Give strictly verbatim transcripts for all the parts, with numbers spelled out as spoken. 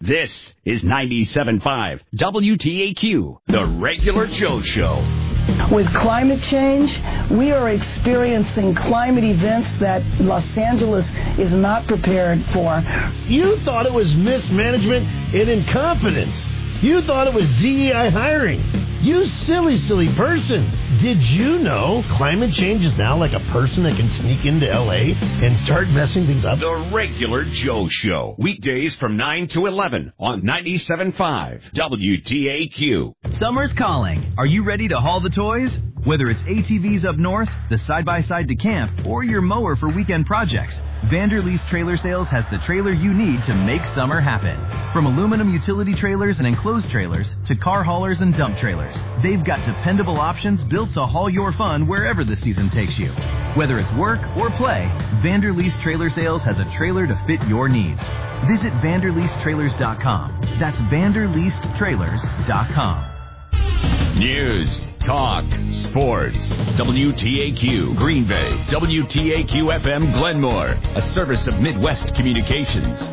This is ninety-seven point five W T A Q, The Regular Joe Show. With climate change, we are experiencing climate events that Los Angeles is not prepared for. You thought it was mismanagement and incompetence. You thought it was D E I hiring. You silly, silly person. Did you know climate change is now like a person that can sneak into L A and start messing things up? The Regular Joe Show. Weekdays from nine to eleven on ninety-seven point five W T A Q. Summer's calling. Are you ready to haul the toys? Whether it's A T Vs up north, the side-by-side to camp, or your mower for weekend projects, Vanderleest Trailer Sales has the trailer you need to make summer happen. From aluminum utility trailers and enclosed trailers to car haulers and dump trailers, they've got dependable options built to haul your fun wherever the season takes you. Whether it's work or play, Vanderleest Trailer Sales has a trailer to fit your needs. Visit vanderleest trailers dot com. That's vanderleest trailers dot com. News, talk, sports. W T A Q Green Bay. W T A Q F M Glenmore. A service of Midwest Communications.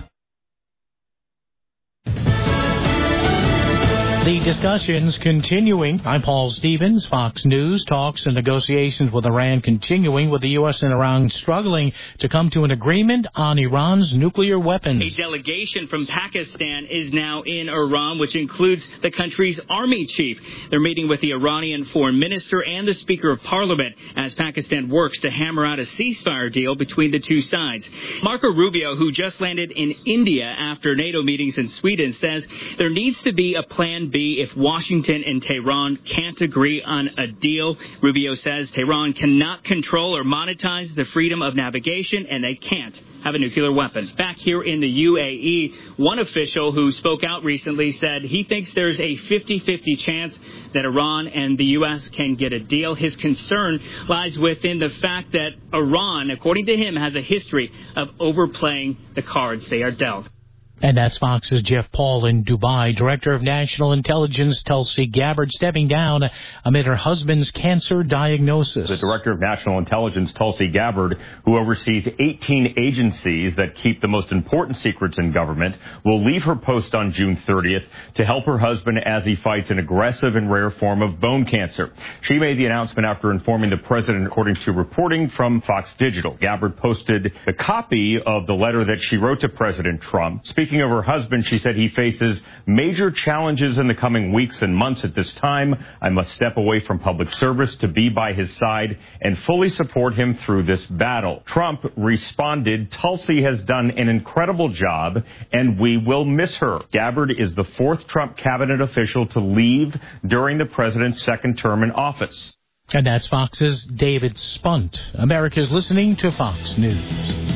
The discussions continuing. I'm Paul Stevens. Fox News. Talks and negotiations with Iran continuing, with the U S and Iran struggling to come to an agreement on Iran's nuclear weapons. A delegation from Pakistan is now in Iran, which includes the country's army chief. They're meeting with the Iranian foreign minister and the Speaker of Parliament as Pakistan works to hammer out a ceasefire deal between the two sides. Marco Rubio, who just landed in India after NATO meetings in Sweden, says there needs to be a plan B if Washington and Tehran can't agree on a deal. Rubio says Tehran cannot control or monetize the freedom of navigation, and they can't have a nuclear weapon. Back here in the U A E, one official who spoke out recently said he thinks there's a fifty-fifty chance that Iran and the U S can get a deal. His concern lies within the fact that Iran, according to him, has a history of overplaying the cards they are dealt. And that's Fox's Jeff Paul in Dubai. Director of National Intelligence Tulsi Gabbard stepping down amid her husband's cancer diagnosis. The Director of National Intelligence, Tulsi Gabbard, who oversees eighteen agencies that keep the most important secrets in government, will leave her post on June thirtieth to help her husband as he fights an aggressive and rare form of bone cancer. She made the announcement after informing the president, according to reporting from Fox Digital. Gabbard posted a copy of the letter that she wrote to President Trump. Speaking of her husband, she said he faces major challenges in the coming weeks and months. At this time, I must step away from public service to be by his side and fully support him through this battle. Trump responded, Tulsi has done an incredible job and we will miss her. Gabbard is the fourth Trump cabinet official to leave during the president's second term in office. And that's Fox's David Spunt. America's listening to Fox News.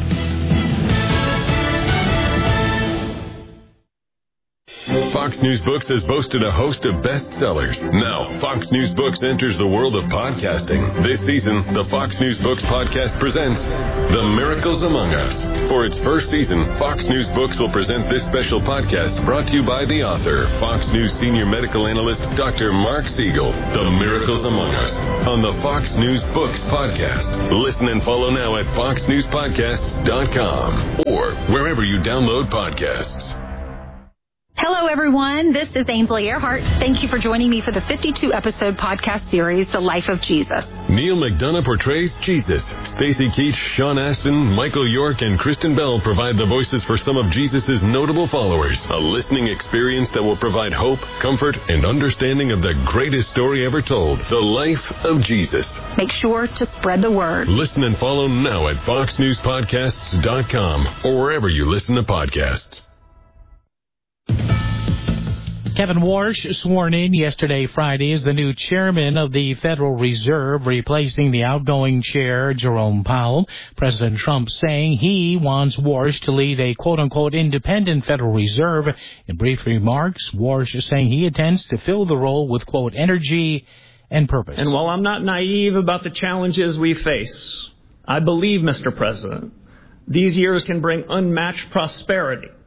Fox News Books has boasted a host of bestsellers. Now, Fox News Books enters the world of podcasting. This season, the Fox News Books podcast presents The Miracles Among Us. For its first season, Fox News Books will present this special podcast brought to you by the author, Fox News senior medical analyst, Doctor Mark Siegel. The Miracles Among Us on the Fox News Books podcast. Listen and follow now at fox news podcasts dot com or wherever you download podcasts. Hello, everyone. This is Ainsley Earhart. Thank you for joining me for the fifty-two episode podcast series, The Life of Jesus. Neil McDonough portrays Jesus. Stacey Keach, Sean Astin, Michael York, and Kristen Bell provide the voices for some of Jesus' notable followers. A listening experience that will provide hope, comfort, and understanding of the greatest story ever told, The Life of Jesus. Make sure to spread the word. Listen and follow now at fox news podcasts dot com or wherever you listen to podcasts. Kevin Warsh sworn in yesterday, Friday, as the new chairman of the Federal Reserve, replacing the outgoing chair, Jerome Powell. President Trump saying he wants Warsh to lead a quote-unquote independent Federal Reserve. In brief remarks, Warsh saying he intends to fill the role with, quote, energy and purpose. And while I'm not naive about the challenges we face, I believe, Mister President, these years can bring unmatched prosperity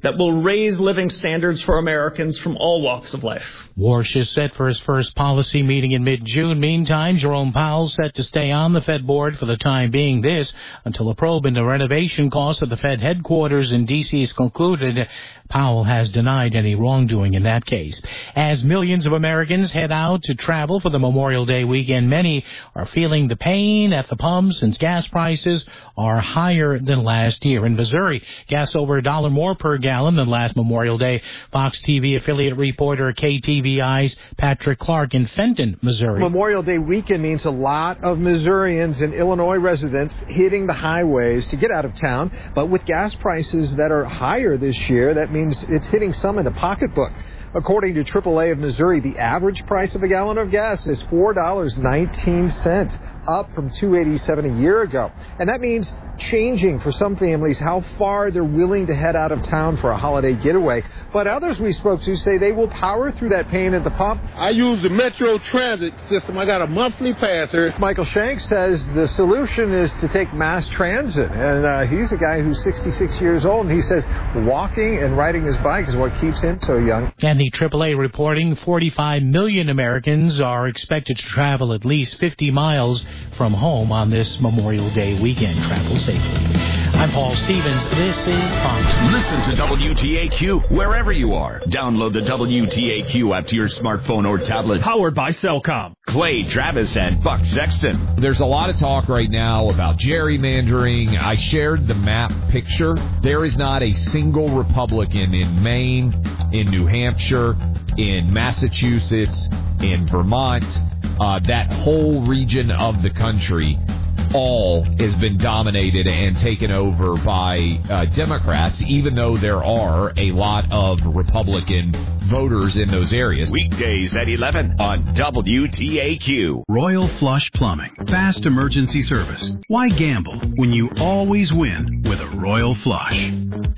that will raise living standards for Americans from all walks of life. Warsh is set for his first policy meeting in mid-June. Meantime, Jerome Powell set to stay on the Fed board for the time being. This until a probe into renovation costs at the Fed headquarters in D C is concluded. Powell has denied any wrongdoing in that case. As millions of Americans head out to travel for the Memorial Day weekend, many are feeling the pain at the pump since gas prices are higher than last year. In Missouri, gas over a dollar more per gallon than last Memorial Day. Fox T V affiliate reporter K T V I's Patrick Clark in Fenton, Missouri. Memorial Day weekend means a lot of Missourians and Illinois residents hitting the highways to get out of town. But with gas prices that are higher this year, that means it's hitting some in the pocketbook. According to triple A of Missouri, the average price of a gallon of gas is four dollars and nineteen cents, up from two dollars and eighty-seven cents a year ago. And that means changing for some families how far they're willing to head out of town for a holiday getaway. But others we spoke to say they will power through that pain at the pump. I use the Metro Transit system. I got a monthly pass here. Michael Shank says the solution is to take mass transit. And uh, he's a guy who's sixty-six years old, and he says walking and riding his bike is what keeps him so young. And the triple A reporting forty-five million Americans are expected to travel at least fifty miles from home on this Memorial Day weekend. Travel safely. I'm Paul Stevens. This is Fox. Listen to W T A Q wherever you are. Download the W T A Q app to your smartphone or tablet. Powered by Cellcom. Clay Travis and Buck Sexton. There's a lot of talk right now about gerrymandering. I shared the map picture. There is not a single Republican in Maine, in New Hampshire, in Massachusetts, in Vermont, uh, that whole region of the country, all has been dominated and taken over by uh, Democrats, even though there are a lot of Republican voters in those areas. Weekdays at eleven on W T A Q. Royal Flush Plumbing. Fast emergency service. Why gamble when you always win with a Royal Flush?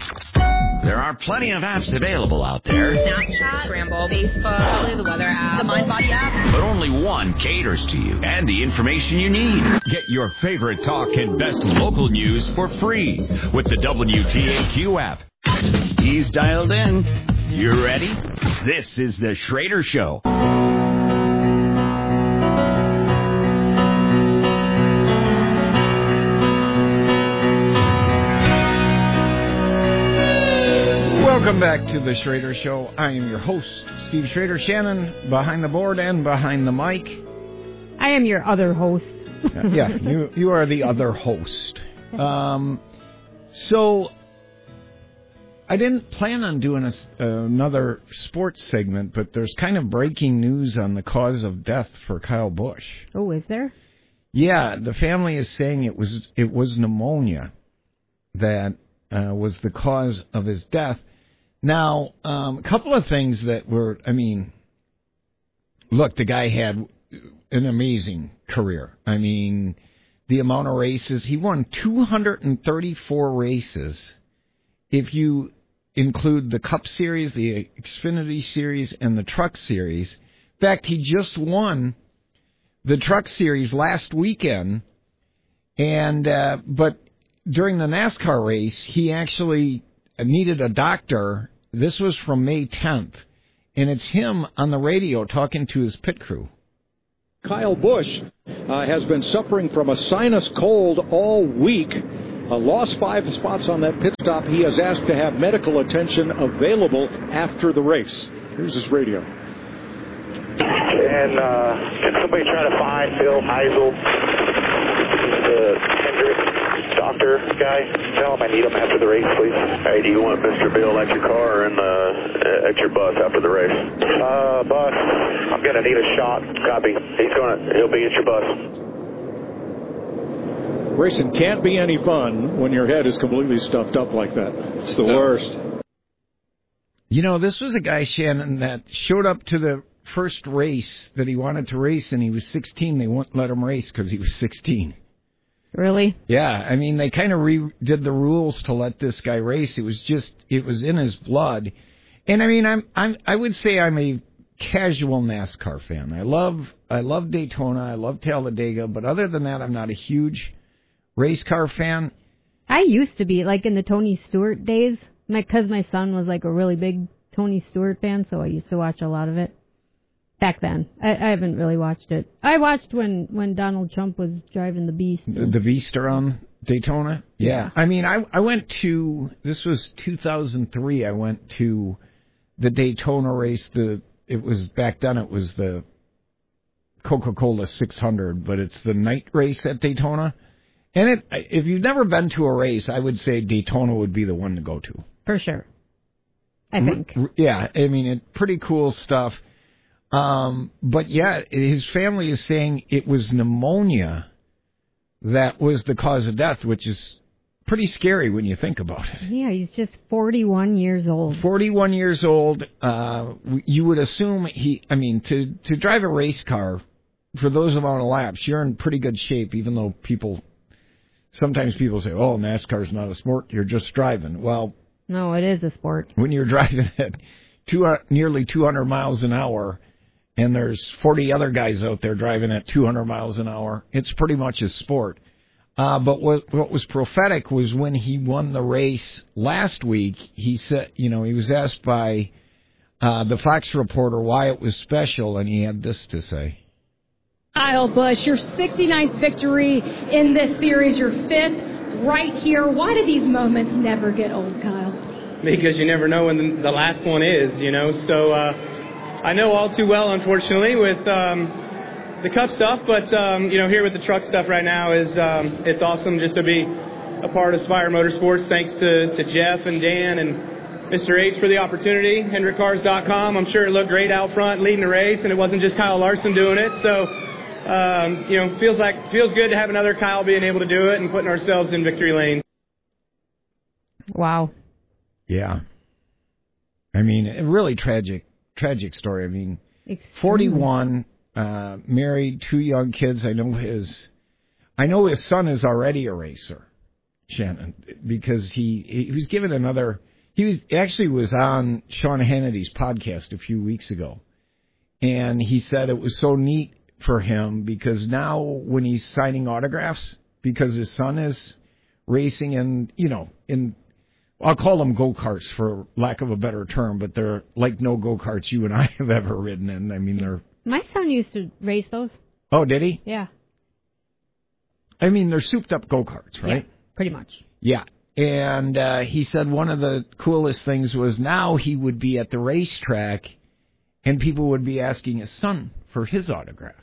There are plenty of apps available out there. Snapchat, Scramble, Facebook, the weather app, the MindBody app. But only one caters to you and the information you need. Get your favorite talk and best local news for free with the W T A Q app. He's dialed in. You ready? This is the Schrader Show. Welcome back to the Schrader Show. I am your host, Steve Schrader. Shannon, behind the board and behind the mic. I am your other host. Yeah, you you are the other host. Um, so I didn't plan on doing a, uh, another sports segment, but there's kind of breaking news on the cause of death for Kyle Busch. Oh, is there? Yeah, the family is saying it was it was pneumonia that uh, was the cause of his death. Now, um, a couple of things that were, I mean, look, the guy had an amazing career. I mean, the amount of races, he won two hundred thirty-four races. If you include the Cup Series, the Xfinity Series, and the Truck Series. In fact, he just won the Truck Series last weekend, and uh, but during the NASCAR race, he actually needed a doctor. This was from May tenth, and it's him on the radio talking to his pit crew. Kyle Busch uh, has been suffering from a sinus cold all week. Uh, lost five spots on that pit stop. He has asked to have medical attention available after the race. Here's his radio. And uh, can somebody try to find Bill Heisel, the Hendrick doctor guy? Tell him I need him after the race, please. Hey, do you want Mister Bill at your car or in the, at your bus after the race? Uh, bus. I'm going to need a shot. Copy. He's going to, he'll be at your bus. Racing can't be any fun when your head is completely stuffed up like that. It's the worst. You know, this was a guy, Shannon, that showed up to the first race that he wanted to race, and he was sixteen. They wouldn't let him race because he was sixteen. Really? Yeah, I mean, they kind of redid the rules to let this guy race. It was just, it was in his blood. And I mean, I'm, I'm, I would say I'm a casual NASCAR fan. I love, I love Daytona. I love Talladega. But other than that, I'm not a huge race car fan. I used to be, like in the Tony Stewart days. Because my son was like a really big Tony Stewart fan, so I used to watch a lot of it. Back then. I, I haven't really watched it. I watched when, when Donald Trump was driving the Beast. The, the Beast around Daytona? Yeah. yeah. I mean, I, I went to, this was two thousand three, I went to the Daytona race. The It was, back then it was the Coca-Cola six hundred, but it's the night race at Daytona. And it, if you've never been to a race, I would say Daytona would be the one to go to. For sure. I think. Yeah, I mean, it pretty cool stuff. Um, but yeah, his family is saying it was pneumonia that was the cause of death, which is pretty scary when you think about it. Yeah, he's just forty-one years old. forty-one years old. Uh, you would assume he, I mean, to, to drive a race car, for those amount of laps, you're in pretty good shape, even though people, sometimes people say, oh, NASCAR's not a sport, you're just driving. Well, no, it is a sport. When you're driving at two, uh, nearly two hundred miles an hour, and there's forty other guys out there driving at two hundred miles an hour, it's pretty much a sport. Uh, but what, what was prophetic was when he won the race last week, he said, you know, he was asked by uh, the Fox reporter why it was special, and he had this to say. Kyle Busch, your sixty-ninth victory in this series, your fifth right here. Why do these moments never get old, Kyle? Because you never know when the, the last one is, you know. So uh, I know all too well, unfortunately, with um, the Cup stuff. But, um, you know, here with the truck stuff right now is um, it's awesome just to be a part of Spire Motorsports. Thanks to, to Jeff and Dan and Mister H for the opportunity. Hendrick Cars dot com. I'm sure it looked great out front leading the race, and it wasn't just Kyle Larson doing it. So... Um, you know, feels like feels good to have another Kyle being able to do it and putting ourselves in victory lane. Wow. Yeah. I mean, a really tragic, tragic story. I mean, forty-one, uh, married, two young kids. I know his, I know his son is already a racer, Shannon, because he he was given another. He was actually was on Sean Hannity's podcast a few weeks ago, and he said it was so neat for him because now when he's signing autographs, because his son is racing in, you know, in, I'll call them go-karts for lack of a better term, but they're like no go-karts you and I have ever ridden in. I mean, they're... My son used to race those. Oh, did he? Yeah. I mean, they're souped-up go-karts, right? Yeah, pretty much. Yeah. And uh, he said one of the coolest things was now he would be at the racetrack and people would be asking his son for his autographs.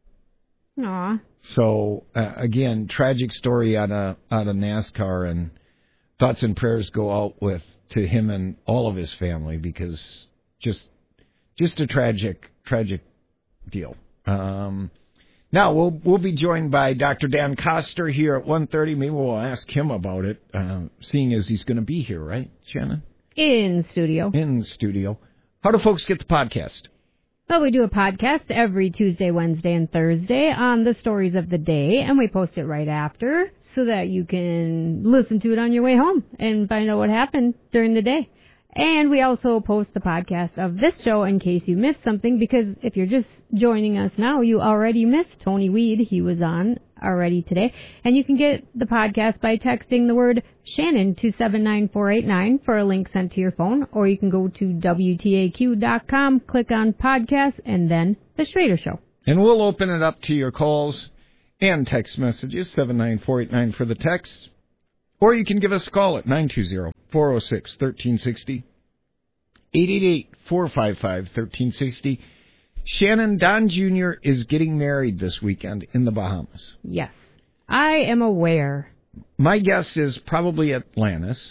Aw. So, uh, again, tragic story out of, out of NASCAR, and thoughts and prayers go out with to him and all of his family because just just a tragic, tragic deal. Um, now, we'll we'll be joined by Doctor Dan Koster here at one thirty. Maybe we'll ask him about it, uh, seeing as he's going to be here, right, Shannon? In studio. In studio. How do folks get the podcast? Well, we do a podcast every Tuesday, Wednesday, and Thursday on the stories of the day, and we post it right after so that you can listen to it on your way home and find out what happened during the day. And we also post the podcast of this show in case you missed something, because if you're just joining us now, you already missed Tony Weed. He was on already today. And you can get the podcast by texting the word Shannon to seven nine four eight nine for a link sent to your phone, or you can go to W T A Q dot com, click on podcast, and then The Schrader Show. And we'll open it up to your calls and text messages, seven nine four eight nine for the text. Or you can give us a call at nine two zero, four oh six, one three six zero, eight eight eight, four five five, one three six zero. Shannon, Don Junior is getting married this weekend in the Bahamas. Yes, I am aware. My guess is probably Atlantis.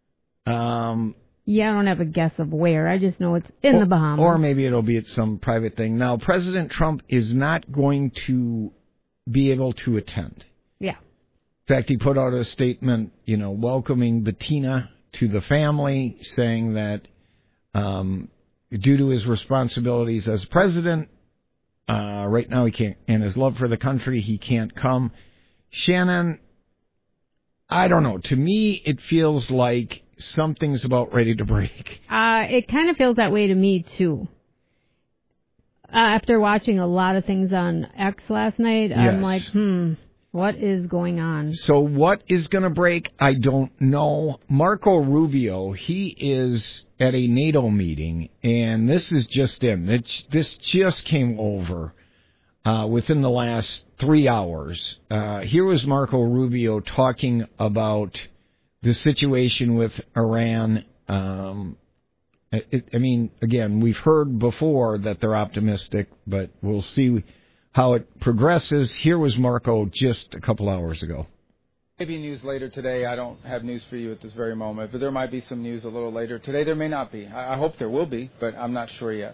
Um, yeah, I don't have a guess of where. I just know it's in or, the Bahamas. Or maybe it'll be at some private thing. Now, President Trump is not going to be able to attend. Yeah. In fact, he put out a statement, you know, welcoming Bettina to the family, saying that um, due to his responsibilities as president, uh, right now he can't, and his love for the country, he can't come. Shannon, I don't know. To me, it feels like something's about ready to break. Uh, it kind of feels that way to me, too. Uh, after watching a lot of things on X last night, yes. I'm like, hmm. What is going on? So what is going to break? I don't know. Marco Rubio, he is at a NATO meeting, and this is just in. This just came over uh, within the last three hours. Uh, here was Marco Rubio talking about the situation with Iran. Um, it, I mean, again, we've heard before that they're optimistic, but we'll see how it progresses. Here was Marco just a couple hours ago. Maybe news later today. I don't have news for you at this very moment, but there might be some news a little later today. There may not be. I, I hope there will be, but I'm not sure yet.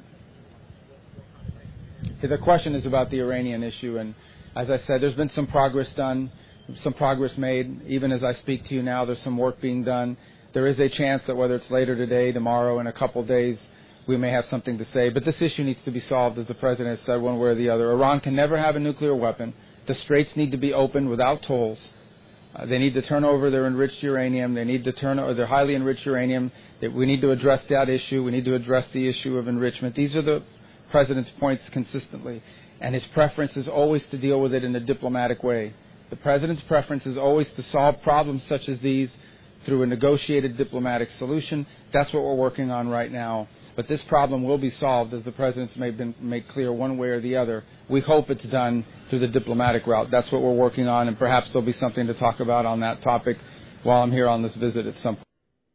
The question is about the Iranian issue, and as I said, there's been some progress done, some progress made. Even as I speak to you now, there's some work being done. There is a chance that whether it's later today, tomorrow, in a couple days, we may have something to say. But this issue needs to be solved, as the President has said, one way or the other. Iran can never have a nuclear weapon. The straits need to be opened without tolls. Uh, they need to turn over their enriched uranium. They need to turn over their highly enriched uranium. That we need to address that issue. We need to address the issue of enrichment. These are the President's points consistently. And his preference is always to deal with it in a diplomatic way. The President's preference is always to solve problems such as these through a negotiated diplomatic solution. That's what we're working on right now. But this problem will be solved, as the President's made, been made clear one way or the other. We hope it's done through the diplomatic route. That's what we're working on, and perhaps there'll be something to talk about on that topic while I'm here on this visit at some point.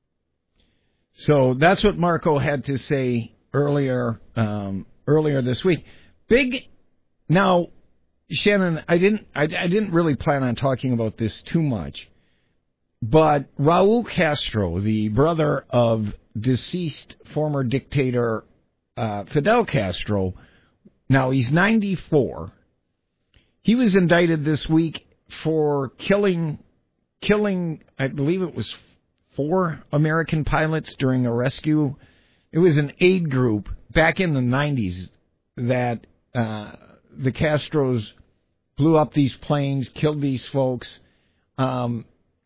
So that's what Marco had to say earlier um, earlier this week. Big. Now, Shannon, I didn't I, I didn't really plan on talking about this too much, but Raul Castro, the brother of deceased former dictator uh, Fidel Castro, now he's ninety-four. He was indicted this week for killing, killing, I believe it was four American pilots during a rescue. It was an aid group back in the nineties that uh, the Castros blew up these planes, killed these folks. Um,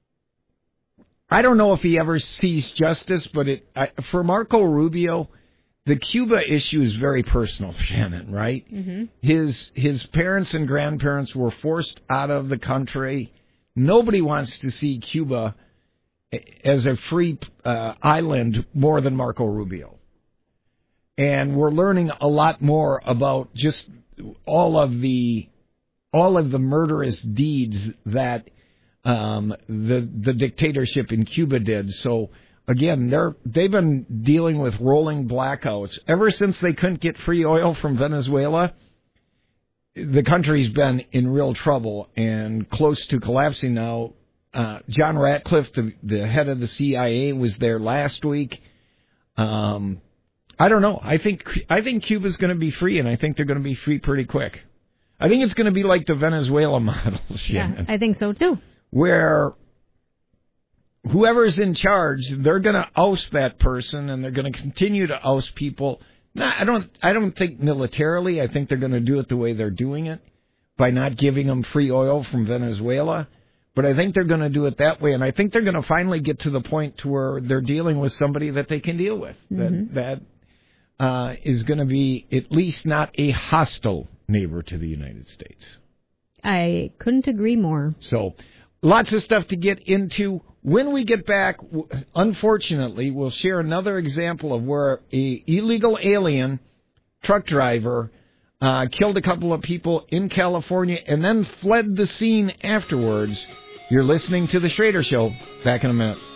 I don't know if he ever sees justice, but it I, for Marco Rubio, the Cuba issue is very personal, Shannon, right? Mm-hmm. His his parents and grandparents were forced out of the country. Nobody wants to see Cuba as a free uh, island more than Marco Rubio. And we're learning a lot more about just all of the all of the murderous deeds that Um, the the dictatorship in Cuba did. So again, they're they've been dealing with rolling blackouts ever since they couldn't get free oil from Venezuela. The country's been in real trouble and close to collapsing now. Uh, John Ratcliffe, the, the head of the C I A, was there last week. Um, I don't know. I think I think Cuba's going to be free, and I think they're going to be free pretty quick. I think it's going to be like the Venezuela model. Shannon. Yeah, I think so too. Where whoever's in charge, they're going to oust that person, and they're going to continue to oust people. No, I don't. I don't think militarily. I think they're going to do it the way they're doing it, by not giving them free oil from Venezuela. But I think they're going to do it that way, and I think they're going to finally get to the point to where they're dealing with somebody that they can deal with, mm-hmm. that that uh, is going to be at least not a hostile neighbor to the United States. I couldn't agree more. So. Lots of stuff to get into. When we get back, unfortunately, we'll share another example of where a illegal alien truck driver uh, killed a couple of people in California and then fled the scene afterwards. You're listening to The Schrader Show. Back in a minute.